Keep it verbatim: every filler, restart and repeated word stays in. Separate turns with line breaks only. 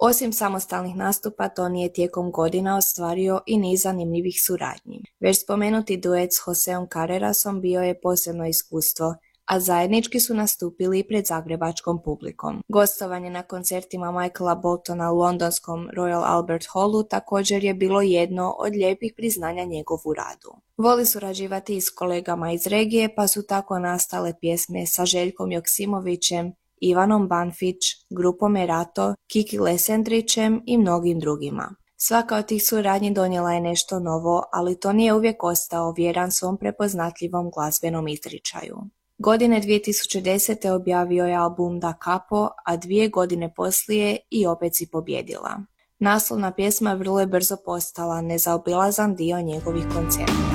Osim samostalnih nastupa, Tony je tijekom godina ostvario i niz zanimljivih suradnji. Već spomenuti duet s Joseom Carrerasom bio je posebno iskustvo, a zajednički su nastupili i pred zagrebačkom publikom. Gostovanje na koncertima Michaela Boltona u londonskom Royal Albert Hallu također je bilo jedno od lijepih priznanja njegovu radu. Voli surađivati i s kolegama iz regije, pa su tako nastale pjesme sa Željkom Joksimovićem, Ivanom Banfić, grupom Erato, Kiki Lesendrićem i mnogim drugima. Svaka od tih suradnji donijela je nešto novo, ali Tony je uvijek ostao vjeran svom prepoznatljivom glazbenom izričaju. Godine dvije tisuće desete objavio je album Da Capo, a dvije godine poslije I opet si pobjedila. Naslovna pjesma vrlo je brzo postala nezaobilazan dio njegovih koncerta.